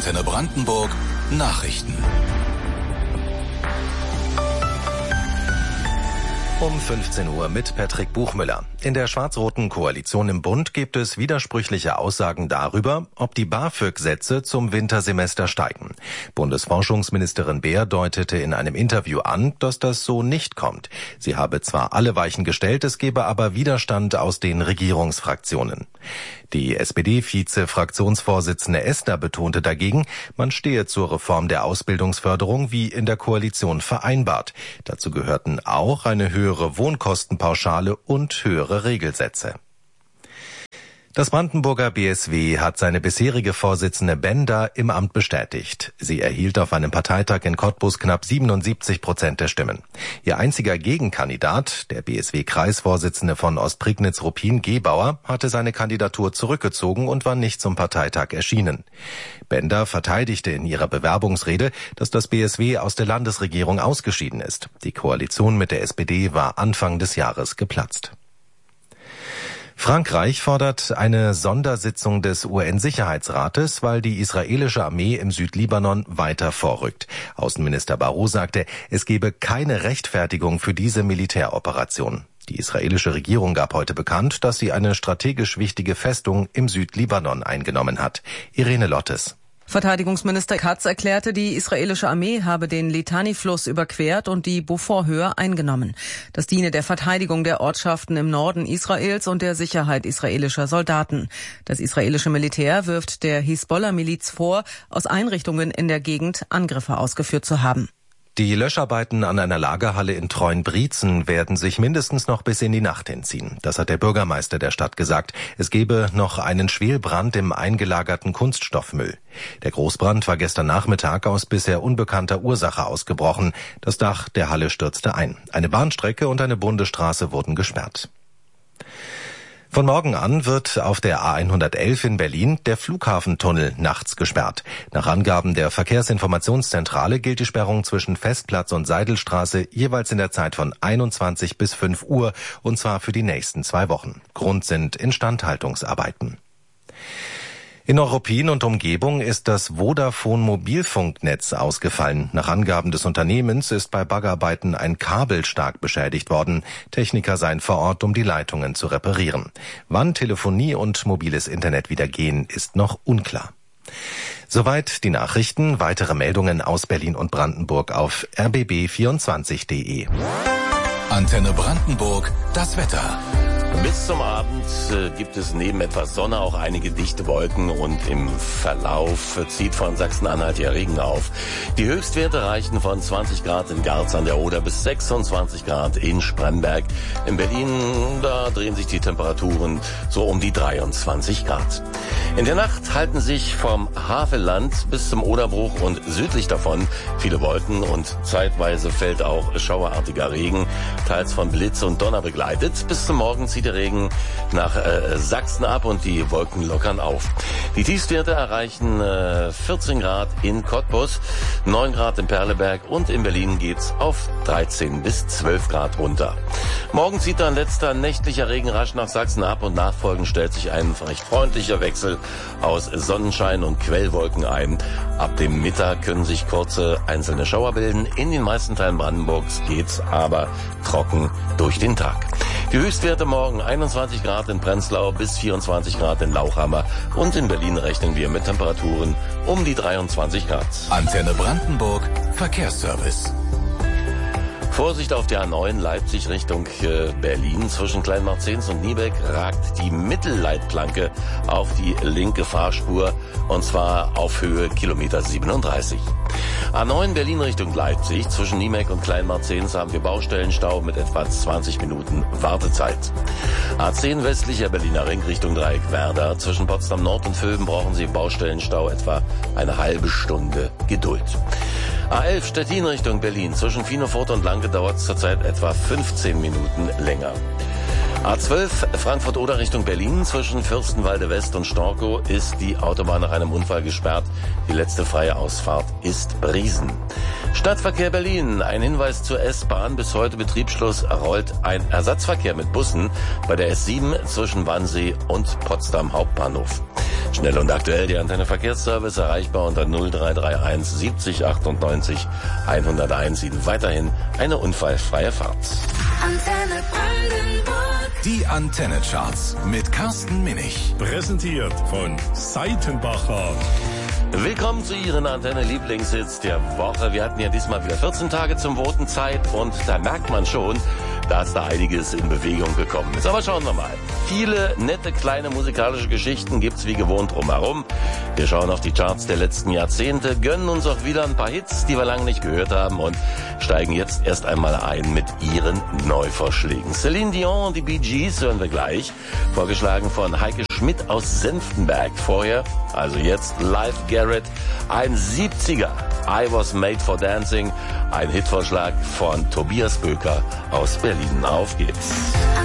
Antenne Brandenburg Nachrichten. Um 15 Uhr mit Patrick Buchmüller. In der schwarz-roten Koalition im Bund gibt es widersprüchliche Aussagen darüber, ob die BAföG-Sätze zum Wintersemester steigen. Bundesforschungsministerin Beer deutete in einem Interview an, dass das so nicht kommt. Sie habe zwar alle Weichen gestellt, es gebe aber Widerstand aus den Regierungsfraktionen. Die SPD-Vize-Fraktionsvorsitzende Esther betonte dagegen, man stehe zur Reform der Ausbildungsförderung wie in der Koalition vereinbart. Dazu gehörten auch eine höhere Wohnkostenpauschale und höhere Regelsätze. Das Brandenburger BSW hat seine bisherige Vorsitzende Bender im Amt bestätigt. Sie erhielt auf einem Parteitag in Cottbus knapp 77% der Stimmen. Ihr einziger Gegenkandidat, der BSW-Kreisvorsitzende von Ostprignitz-Ruppin, Gebauer, hatte seine Kandidatur zurückgezogen und war nicht zum Parteitag erschienen. Bender verteidigte in ihrer Bewerbungsrede, dass das BSW aus der Landesregierung ausgeschieden ist. Die Koalition mit der SPD war Anfang des Jahres geplatzt. Frankreich fordert eine Sondersitzung des UN-Sicherheitsrates, weil die israelische Armee im Südlibanon weiter vorrückt. Außenminister Barrot sagte, es gebe keine Rechtfertigung für diese Militäroperation. Die israelische Regierung gab heute bekannt, dass sie eine strategisch wichtige Festung im Südlibanon eingenommen hat. Irene Lottes. Verteidigungsminister Katz erklärte, die israelische Armee habe den Litani-Fluss überquert und die Beaufort-Höhe eingenommen. Das diene der Verteidigung der Ortschaften im Norden Israels und der Sicherheit israelischer Soldaten. Das israelische Militär wirft der Hisbollah-Miliz vor, aus Einrichtungen in der Gegend Angriffe ausgeführt zu haben. Die Löscharbeiten an einer Lagerhalle in Treuenbrietzen werden sich mindestens noch bis in die Nacht hinziehen. Das hat der Bürgermeister der Stadt gesagt. Es gebe noch einen Schwelbrand im eingelagerten Kunststoffmüll. Der Großbrand war gestern Nachmittag aus bisher unbekannter Ursache ausgebrochen. Das Dach der Halle stürzte ein. Eine Bahnstrecke und eine Bundesstraße wurden gesperrt. Von morgen an wird auf der A111 in Berlin der Flughafentunnel nachts gesperrt. Nach Angaben der Verkehrsinformationszentrale gilt die Sperrung zwischen Festplatz und Seidelstraße jeweils in der Zeit von 21 bis 5 Uhr, und zwar für die nächsten 2 Wochen. Grund sind Instandhaltungsarbeiten. In Neuruppin und Umgebung ist das Vodafone-Mobilfunknetz ausgefallen. Nach Angaben des Unternehmens ist bei Baggerarbeiten ein Kabel stark beschädigt worden. Techniker seien vor Ort, um die Leitungen zu reparieren. Wann Telefonie und mobiles Internet wieder gehen, ist noch unklar. Soweit die Nachrichten. Weitere Meldungen aus Berlin und Brandenburg auf rbb24.de. Antenne Brandenburg, das Wetter. Bis zum Abend gibt es neben etwas Sonne auch einige dichte Wolken und im Verlauf zieht von Sachsen-Anhalt ja Regen auf. Die Höchstwerte reichen von 20 Grad in Garz an der Oder bis 26 Grad in Spremberg. In Berlin, da drehen sich die Temperaturen so um die 23 Grad. In der Nacht halten sich vom Havelland bis zum Oderbruch und südlich davon viele Wolken und zeitweise fällt auch schauerartiger Regen, teils von Blitz und Donner begleitet. Bis zum Morgen zieht der Regen nach Sachsen ab und die Wolken lockern auf. Die Tiefstwerte erreichen 14 Grad in Cottbus, 9 Grad in Perleberg und in Berlin geht's auf 13 bis 12 Grad runter. Morgen zieht dann letzter nächtlicher Regen rasch nach Sachsen ab und nachfolgend stellt sich ein recht freundlicher Wechsel aus Sonnenschein und Quellwolken ein. Ab dem Mittag können sich kurze einzelne Schauer bilden. In den meisten Teilen Brandenburgs geht's aber trocken durch den Tag. Die Höchstwerte morgen 21 Grad in Prenzlau bis 24 Grad in Lauchhammer und in Berlin rechnen wir mit Temperaturen um die 23 Grad. Antenne Brandenburg, Verkehrsservice. Vorsicht auf der A9 Leipzig Richtung Berlin. Zwischen Kleinmarzens und Niebeck ragt die Mittelleitplanke auf die linke Fahrspur und zwar auf Höhe Kilometer 37. A9 Berlin Richtung Leipzig. Zwischen Niebeck und Kleinmarzens haben wir Baustellenstau mit etwa 20 Minuten Wartezeit. A10 westlicher Berliner Ring Richtung Dreieck Werder. Zwischen Potsdam Nord und Vöben brauchen Sie Baustellenstau etwa eine halbe Stunde Geduld. A11 Stettin Richtung Berlin. Zwischen Finofurt und Lanke dauert es zurzeit etwa 15 Minuten länger. A12 Frankfurt-Oder Richtung Berlin. Zwischen Fürstenwalde West und Storkow ist die Autobahn nach einem Unfall gesperrt. Die letzte freie Ausfahrt ist Briesen. Stadtverkehr Berlin. Ein Hinweis zur S-Bahn. Bis heute Betriebsschluss rollt ein Ersatzverkehr mit Bussen bei der S7 zwischen Wannsee und Potsdam Hauptbahnhof. Schnell und aktuell die Antenne Verkehrsservice, erreichbar unter 0331 70 98 101. Ihnen weiterhin eine unfallfreie Fahrt. Antenne Brandenburg. Die Antenne Charts mit Carsten Minich. Präsentiert von Seitenbacher. Willkommen zu Ihren Antenne-Lieblingshits der Woche. Wir hatten ja diesmal wieder 14 Tage zum Voten Zeit und da merkt man schon, dass da einiges in Bewegung gekommen ist. Aber schauen wir mal. Viele nette kleine musikalische Geschichten gibt's wie gewohnt drumherum. Wir schauen auf die Charts der letzten Jahrzehnte, gönnen uns auch wieder ein paar Hits, die wir lange nicht gehört haben und steigen jetzt erst einmal ein mit ihren Neuvorschlägen. Celine Dion und die Bee Gees hören wir gleich, vorgeschlagen von Heike Schmidt aus Senftenberg. Vorher, also jetzt Live Garrett, ein 70er, I Was Made for Dancing, ein Hitvorschlag von Tobias Böker aus Berlin. Auf geht's.